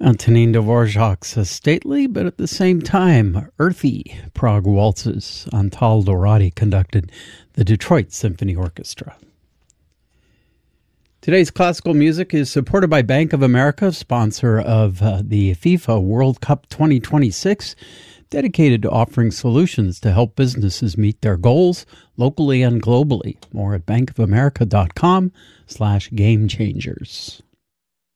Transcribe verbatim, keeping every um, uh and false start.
Antonin Dvorak's a stately, but at the same time, earthy Prague waltzes Antal Dorati conducted the Detroit Symphony Orchestra. Today's classical music is supported by Bank of America, sponsor of uh, the FIFA World Cup twenty twenty-six, dedicated to offering solutions to help businesses meet their goals locally and globally. More at bankofamerica.com slash game changers.